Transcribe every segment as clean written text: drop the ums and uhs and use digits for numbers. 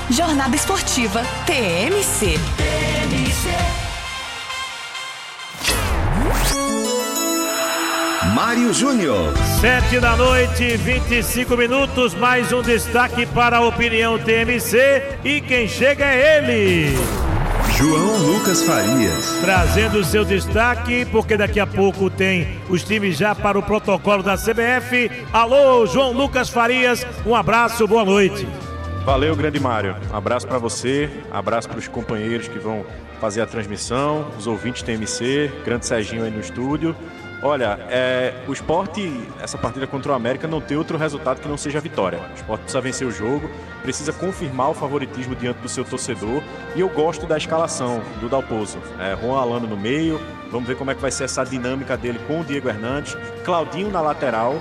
Jornada Esportiva TMC. Mário Júnior. 7h, 25 minutos, mais um destaque para a opinião TMC e quem chega é ele, João Lucas Farias. Trazendo o seu destaque, porque daqui a pouco tem os times já para o protocolo da CBF. Alô, João Lucas Farias, um abraço, boa noite. Valeu, grande Mário. Um abraço para você, abraço para os companheiros que vão fazer a transmissão, os ouvintes TMC, grande Serginho aí no estúdio. Olha, o Sport, essa partida contra o América, não tem outro resultado que não seja a vitória. O Sport precisa vencer o jogo, precisa confirmar o favoritismo diante do seu torcedor. E eu gosto da escalação do Dalpozo. Juan Alano no meio, vamos ver como é que vai ser essa dinâmica dele com o Diego Hernandes. Claudinho na lateral,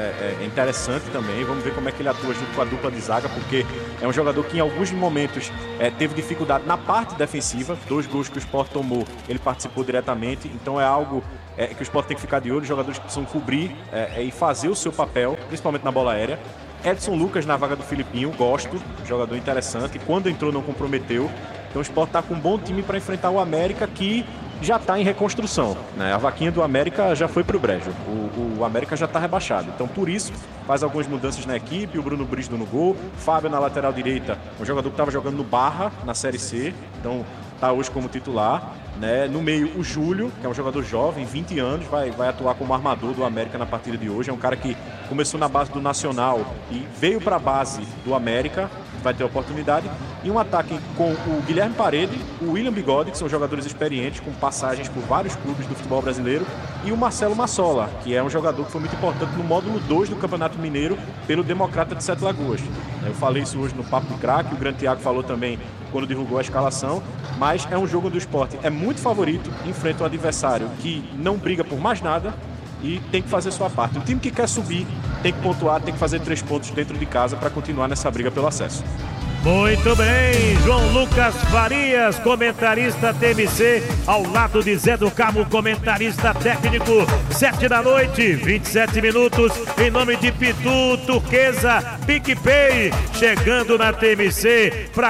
é interessante também. Vamos ver como é que ele atua junto com a dupla de zaga, porque é um jogador que em alguns momentos teve dificuldade na parte defensiva. 2 gols que o Sport tomou, ele participou diretamente. Então é algo que o Sport tem que ficar de olho. Os jogadores que precisam cobrir e fazer o seu papel, principalmente na bola aérea. Edson Lucas na vaga do Filipinho, gosto, jogador interessante. Quando entrou não comprometeu. Então o Sport está com um bom time para enfrentar o América, que já está em reconstrução, né? A vaquinha do América já foi para o brejo, o América já está rebaixado. Então por isso faz algumas mudanças na equipe, o Bruno Brígido no gol, Fábio na lateral direita, um jogador que estava jogando no Barra na Série C, então está hoje como titular, né? No meio o Júlio, que é um jogador jovem, 20 anos, vai atuar como armador do América na partida de hoje. É um cara que começou na base do Nacional e veio para a base do América, vai ter oportunidade. E um ataque com o Guilherme Parede, o William Bigode, que são jogadores experientes com passagens por vários clubes do futebol brasileiro, e o Marcelo Massola, que é um jogador que foi muito importante no módulo 2 do Campeonato Mineiro pelo Democrata de Sete Lagoas. Eu falei isso hoje no Papo de Craque, o grande Thiago falou também quando divulgou a escalação, mas é um jogo do Sport, é muito favorito, enfrenta um adversário que não briga por mais nada e tem que fazer sua parte. O time que quer subir tem que pontuar, tem que fazer 3 pontos dentro de casa para continuar nessa briga pelo acesso. Muito bem, João Lucas Farias, comentarista TMC, ao lado de Zé do Carmo, comentarista técnico. 7h, 27 minutos, em nome de Pitu, Turquesa, PicPay, chegando na TMC.